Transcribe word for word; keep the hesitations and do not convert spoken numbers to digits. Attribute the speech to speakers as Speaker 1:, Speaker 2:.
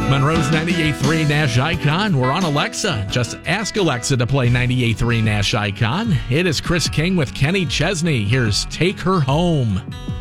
Speaker 1: Monroe's ninety-eight point three Nash Icon. We're on Alexa. Just ask Alexa to play ninety-eight point three Nash Icon. It is Chris King with Kenny Chesney. Here's Take Her Home.